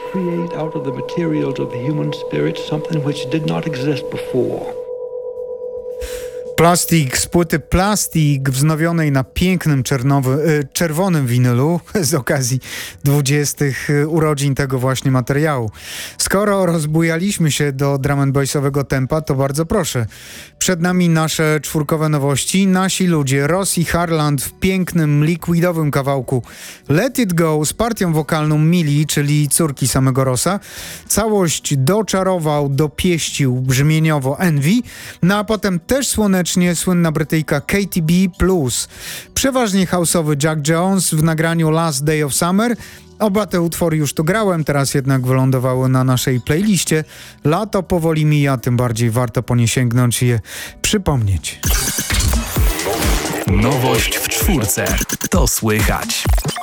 create out of the materials of the human spirit something which did not exist before. Plastik z płyty Plastik wznowionej na pięknym czerwonym winylu z okazji 20. urodzin tego właśnie materiału. Skoro rozbujaliśmy się do drum and bassowego tempa, to bardzo proszę. Przed nami nasze czwórkowe nowości. Nasi ludzie, Ross i Harland w pięknym, liquidowym kawałku Let It Go z partią wokalną Millie, czyli córki samego Rossa. Całość doczarował, dopieścił brzmieniowo Envy, no a potem też słoneczny słynna Brytyjka Katy B+. Przeważnie house'owy Jack Jones w nagraniu Last Day of Summer. Oba te utwory już tu grałem, teraz jednak wylądowały na naszej playliście. Lato powoli mija, tym bardziej warto po nie sięgnąć i je przypomnieć. Nowość w czwórce. To słychać.